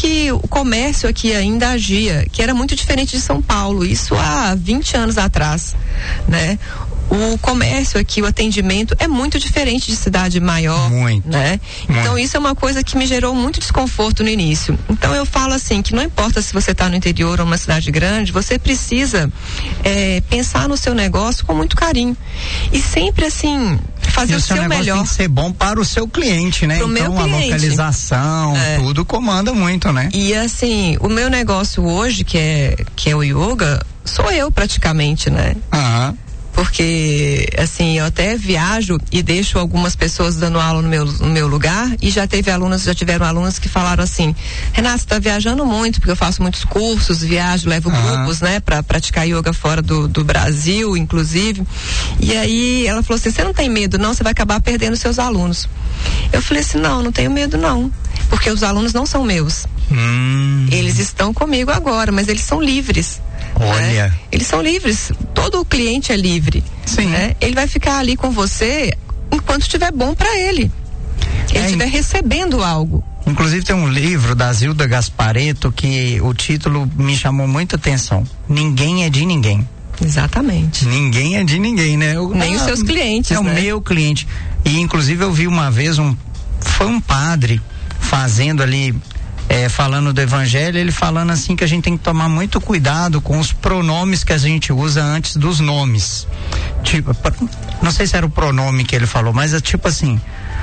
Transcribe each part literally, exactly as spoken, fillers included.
que o comércio aqui ainda agia, que era muito diferente de São Paulo, isso há vinte anos atrás, né? O comércio aqui, o atendimento é muito diferente de cidade maior, muito, né? Muito. Então isso é uma coisa que me gerou muito desconforto no início. Então eu falo assim, que não importa se você está no interior ou numa cidade grande, você precisa é, pensar no seu negócio com muito carinho. E sempre assim, fazer e o, o seu, seu negócio melhor. Tem que ser bom para o seu cliente, né? Pro então meu a cliente. localização, é. tudo comanda muito, né? E assim, o meu negócio hoje, que é, que é o yoga, sou eu praticamente, né? Aham. Porque, assim, eu até viajo e deixo algumas pessoas dando aula no meu, no meu lugar, e já teve alunos, já tiveram alunos que falaram assim: Renata, você tá viajando muito, porque eu faço muitos cursos, viajo, levo uhum. grupos, né, pra praticar yoga fora do, do Brasil, inclusive. E aí ela falou assim: você não tem medo não? Você vai acabar perdendo seus alunos. Eu falei assim: não, não tenho medo não, porque os alunos não são meus. Hum. Eles estão comigo agora, mas eles são livres. Olha. Né? Eles são livres. Todo cliente é livre. Sim. Né? Ele vai ficar ali com você enquanto estiver bom para ele. Ele é, estiver recebendo algo. Inclusive tem um livro da Zilda Gasparetto que o título me chamou muita atenção. Ninguém é de ninguém. Exatamente. Ninguém é de ninguém, né? Eu, Nem ah, os seus clientes, é né? o meu cliente. E inclusive eu vi uma vez um foi um padre fazendo ali É, falando do evangelho, ele falando assim que a gente tem que tomar muito cuidado com os pronomes que a gente usa antes dos nomes. Tipo, não sei se era o pronome que ele falou, mas é tipo assim: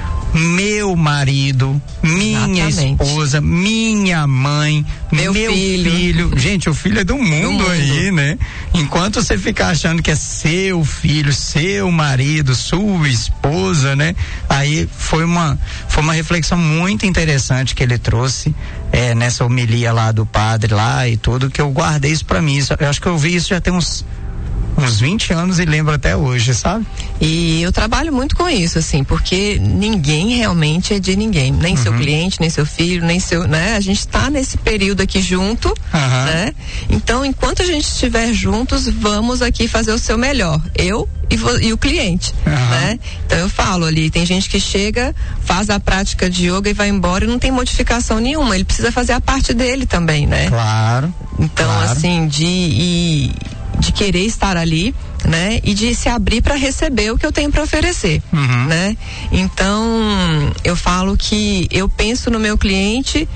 meu marido, minha Exatamente. esposa, minha mãe, meu, meu filho. filho. Gente, o filho é do mundo, do mundo aí, né? Enquanto você ficar achando que é seu filho, seu marido, sua esposa, né? Aí foi uma, foi uma reflexão muito interessante que ele trouxe é, nessa homilia lá do padre lá e tudo, que eu guardei isso pra mim. Isso, eu acho que eu vi isso já tem uns uns vinte anos e lembro até hoje, sabe? E eu trabalho muito com isso, assim, porque ninguém realmente é de ninguém, nem uhum. seu cliente, nem seu filho, nem seu, né? A gente tá nesse período aqui junto, uhum. né? Então, enquanto a gente estiver juntos, vamos aqui fazer o seu melhor, eu e, vo, e o cliente, uhum. né? Então eu falo ali, tem gente que chega, faz a prática de yoga e vai embora e não tem modificação nenhuma, ele precisa fazer a parte dele também, né? Claro. Então, claro. assim, de e, de querer estar ali, né? E de se abrir para receber o que eu tenho para oferecer, uhum. né? Então, eu falo que eu penso no meu cliente,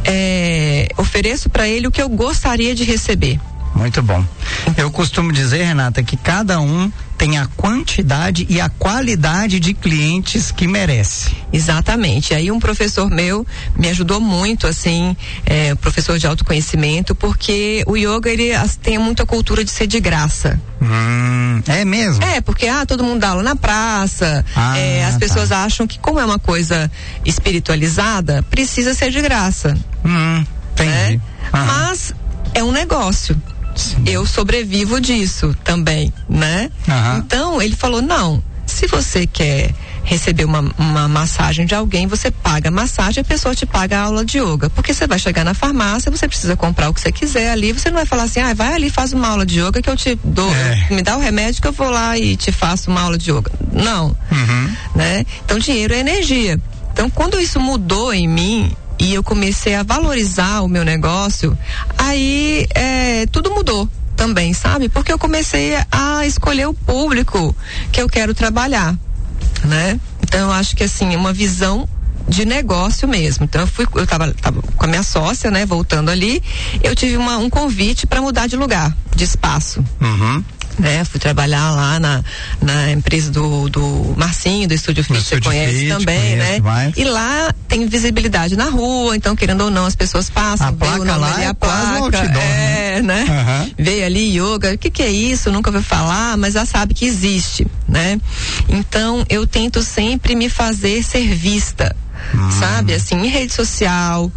é, ofereço para ele o que eu gostaria de receber. Muito bom. Eu costumo dizer, Renata, que cada um tem a quantidade e a qualidade de clientes que merece. Exatamente. Aí um professor meu me ajudou muito, assim, é, professor de autoconhecimento, porque o yoga, ele as, tem muita cultura de ser de graça. Hum, é mesmo? É, porque ah, todo mundo dá aula na praça, ah, é, as pessoas tá. acham que, como é uma coisa espiritualizada, precisa ser de graça. Hum, entendi. Né? Ah. Mas é um negócio. Sim. Eu sobrevivo disso também, né? Uhum. Então, ele falou, não, se você quer receber uma, uma massagem de alguém, você paga a massagem, a pessoa te paga a aula de yoga, porque você vai chegar na farmácia, você precisa comprar o que você quiser ali, você não vai falar assim, ah, vai ali, faz uma aula de yoga que eu te dou, é. me dá o remédio que eu vou lá e te faço uma aula de yoga. Não, uhum. né? Então, dinheiro é energia. Então, quando isso mudou em mim, e eu comecei a valorizar o meu negócio, aí é, tudo mudou também, sabe? Porque eu comecei a escolher o público que eu quero trabalhar, né? Então eu acho que assim, uma visão de negócio mesmo. Então eu fui, eu tava, tava com a minha sócia, né? Voltando ali, eu tive uma, um convite para mudar de lugar, de espaço. Uhum. Né, fui trabalhar lá na, na empresa do, do Marcinho, do Estúdio Fit, você conhece Fit, também, né? Mais. E lá tem visibilidade na rua, então querendo ou não, as pessoas passam, a placa veio lá ali é a placa, outdoor, é, né? Uhum. Veio ali yoga, o que que é isso? Nunca ouviu falar, mas já sabe que existe, né? Então, eu tento sempre me fazer ser vista. Hum. Sabe, assim, em rede social,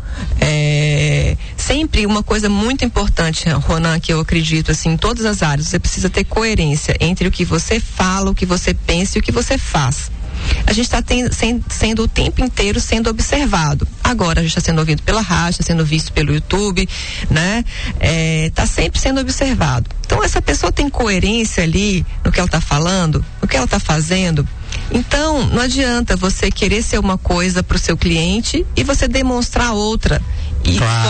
é, sempre uma coisa muito importante, Ronan, que eu acredito, assim, em todas as áreas, você precisa ter coerência entre o que você fala, o que você pensa e o que você faz. A gente está sendo o tempo inteiro sendo observado. Agora a gente está sendo ouvido pela rádio, está sendo visto pelo YouTube, né? Está é, sempre sendo observado. Então essa pessoa tem coerência ali no que ela está falando, no que ela está fazendo. Então não adianta você querer ser uma coisa para o seu cliente e você demonstrar outra. E claro.